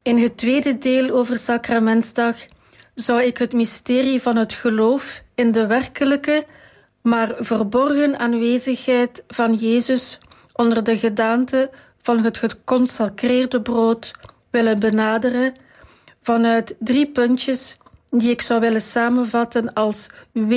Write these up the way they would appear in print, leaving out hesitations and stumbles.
In het tweede deel over Sacramentsdag zou ik het mysterie van het geloof in de werkelijke, maar verborgen aanwezigheid van Jezus onder de gedaante van het geconsacreerde brood willen benaderen vanuit 3 puntjes die ik zou willen samenvatten als W.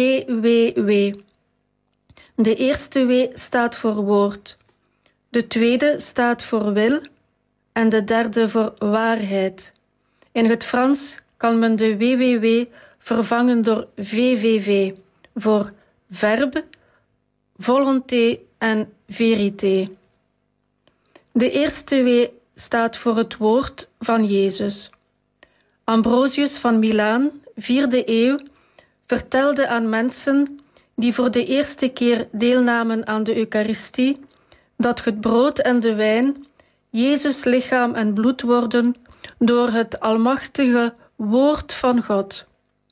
De eerste W staat voor woord, de tweede staat voor wil en de derde voor waarheid. In het Frans kan men de WWW vervangen door VVV, voor verbe, volonté en vérité. De eerste W staat voor het woord van Jezus. Ambrosius van Milaan, 4e eeuw, vertelde aan mensen die voor de eerste keer deelnamen aan de Eucharistie dat het brood en de wijn Jezus' lichaam en bloed worden door het almachtige woord van God.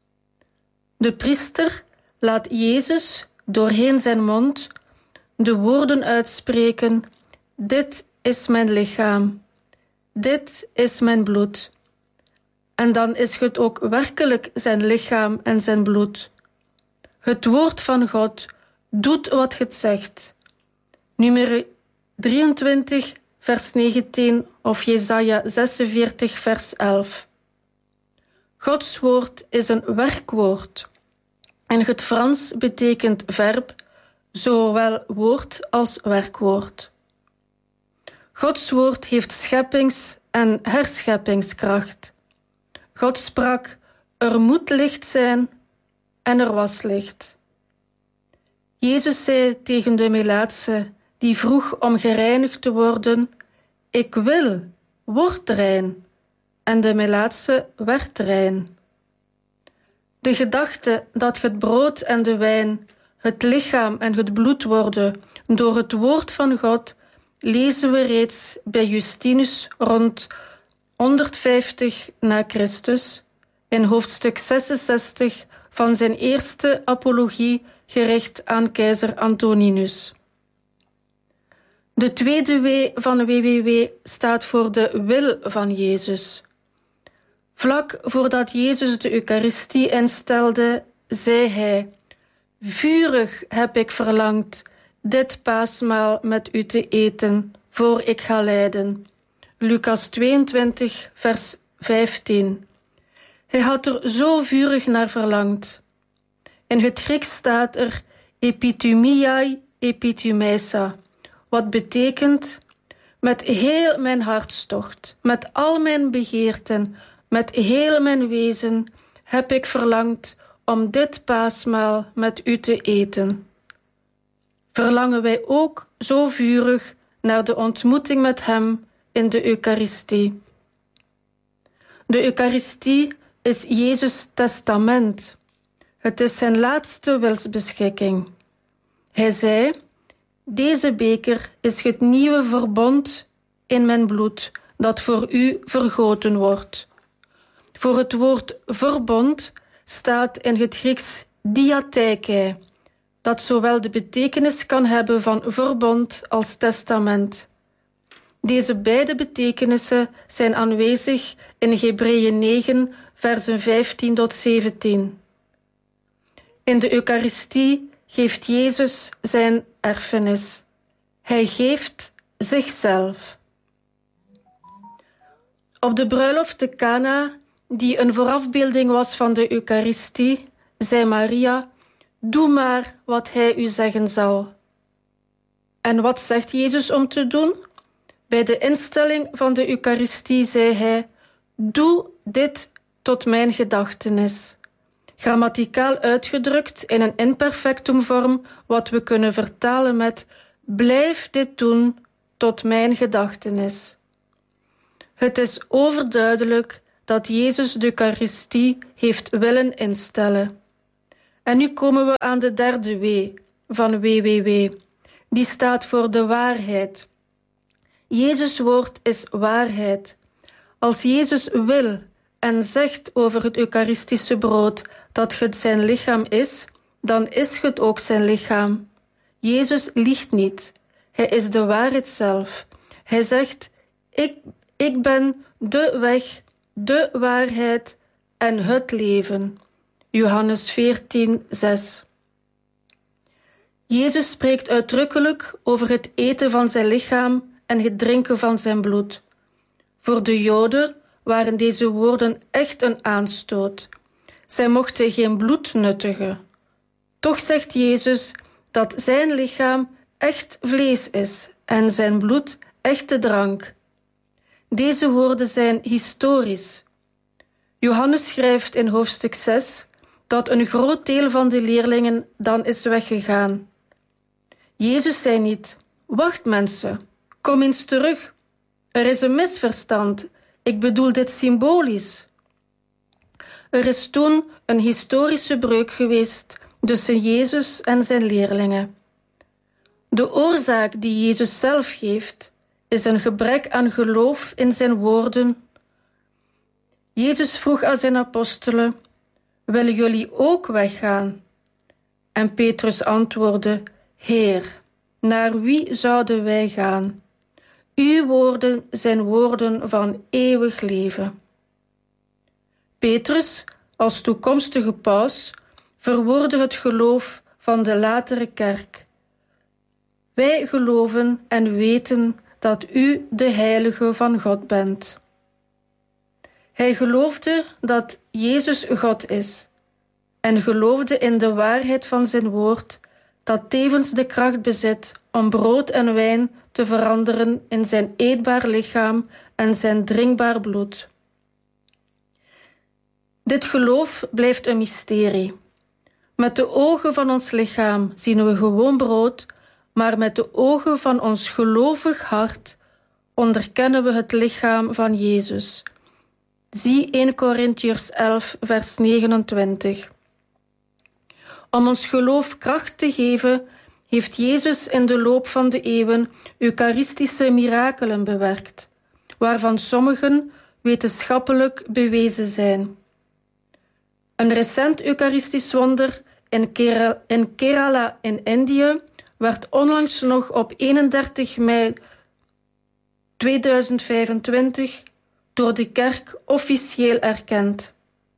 De priester laat Jezus doorheen zijn mond de woorden uitspreken: dit is mijn lichaam, dit is mijn bloed. En dan is het ook werkelijk zijn lichaam en zijn bloed. Het woord van God doet wat het zegt. Nummer 23, vers 19 of Jesaja 46, vers 11. Gods woord is een werkwoord. In het Frans betekent verb zowel woord als werkwoord. Gods woord heeft scheppings- en herscheppingskracht. God sprak: er moet licht zijn, en er was licht. Jezus zei tegen de melaatse die vroeg om gereinigd te worden: ik wil, word rein. En de melaatse werd rein. De gedachte dat het brood en de wijn het lichaam en het bloed worden door het woord van God lezen we reeds bij Justinus rond 150 na Christus in hoofdstuk 66 van zijn eerste apologie gericht aan keizer Antoninus. De tweede W van WWW staat voor de wil van Jezus. Vlak voordat Jezus de Eucharistie instelde, zei hij: vurig heb ik verlangd dit paasmaal met u te eten, voor ik ga lijden. Lucas 22, vers 15. Hij had er zo vurig naar verlangd. In het Grieks staat er epitumiai epitumesa, wat betekent: met heel mijn hartstocht, met al mijn begeerten, met heel mijn wezen heb ik verlangd om dit paasmaal met u te eten. Verlangen wij ook zo vurig naar de ontmoeting met hem in de Eucharistie? De Eucharistie is Jezus' testament. Het is zijn laatste wilsbeschikking. Hij zei: deze beker is het nieuwe verbond in mijn bloed, dat voor u vergoten wordt. Voor het woord verbond staat in het Grieks diatheke, dat zowel de betekenis kan hebben van verbond als testament. Deze beide betekenissen zijn aanwezig in Hebreeën 9, versen 15 tot 17. In de Eucharistie geeft Jezus zijn erfenis. Hij geeft zichzelf. Op de bruiloft te Cana, die een voorafbeelding was van de Eucharistie, zei Maria: doe maar wat hij u zeggen zal. En wat zegt Jezus om te doen? Bij de instelling van de Eucharistie zei hij: doe dit tot mijn gedachtenis. Grammaticaal uitgedrukt in een imperfectumvorm, wat we kunnen vertalen met: blijf dit doen tot mijn gedachtenis. Het is overduidelijk dat Jezus de Eucharistie heeft willen instellen. En nu komen we aan de derde W van WWW. Die staat voor de waarheid. Jezus' woord is waarheid. Als Jezus wil en zegt over het Eucharistische brood dat het zijn lichaam is, dan is het ook zijn lichaam. Jezus liegt niet. Hij is de waarheid zelf. Hij zegt: ik ben de weg, de waarheid en het leven. Johannes 14, 6. Jezus spreekt uitdrukkelijk over het eten van zijn lichaam en het drinken van zijn bloed. Voor de Joden waren deze woorden echt een aanstoot. Zij mochten geen bloed nuttigen. Toch zegt Jezus dat zijn lichaam echt vlees is en zijn bloed echte drank. Deze woorden zijn historisch. Johannes schrijft in hoofdstuk 6 dat een groot deel van de leerlingen dan is weggegaan. Jezus zei niet: wacht mensen, kom eens terug. Er is een misverstand, ik bedoel dit symbolisch. Er is toen een historische breuk geweest tussen Jezus en zijn leerlingen. De oorzaak die Jezus zelf geeft, is een gebrek aan geloof in zijn woorden. Jezus vroeg aan zijn apostelen: willen jullie ook weggaan? En Petrus antwoordde: Heer, naar wie zouden wij gaan? Uw woorden zijn woorden van eeuwig leven. Petrus, als toekomstige paus, verwoordde het geloof van de latere kerk. Wij geloven en weten dat u de heilige van God bent. Hij geloofde dat Jezus God is en geloofde in de waarheid van zijn woord, dat tevens de kracht bezit om brood en wijn te veranderen in zijn eetbaar lichaam en zijn drinkbaar bloed. Dit geloof blijft een mysterie. Met de ogen van ons lichaam zien we gewoon brood, maar met de ogen van ons gelovig hart onderkennen we het lichaam van Jezus. Zie 1 Korintiërs 11, vers 29. Om ons geloof kracht te geven, heeft Jezus in de loop van de eeuwen eucharistische mirakelen bewerkt, waarvan sommigen wetenschappelijk bewezen zijn. Een recent eucharistisch wonder in Kerala in Indië werd onlangs nog op 31 mei 2025 door de kerk officieel erkend.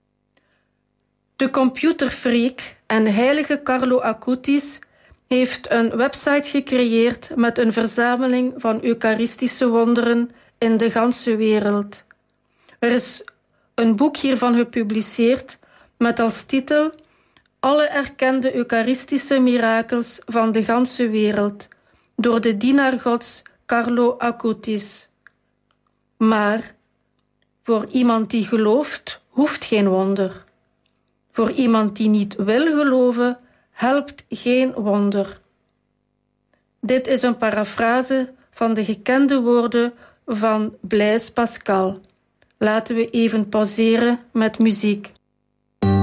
De computerfreak en heilige Carlo Acutis heeft een website gecreëerd met een verzameling van eucharistische wonderen in de ganse wereld. Er is een boek hiervan gepubliceerd met als titel Alle erkende eucharistische mirakels van de ganse wereld door de dienaar Gods Carlo Acutis. Maar voor iemand die gelooft, hoeft geen wonder. Voor iemand die niet wil geloven, helpt geen wonder. Dit is een parafrase van de gekende woorden van Blaise Pascal. Laten we even pauzeren met muziek.